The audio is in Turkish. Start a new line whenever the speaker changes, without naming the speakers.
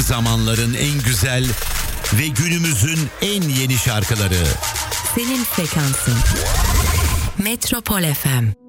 zamanların en güzel ve günümüzün en yeni şarkıları.
Senin frekansın. Metropol FM.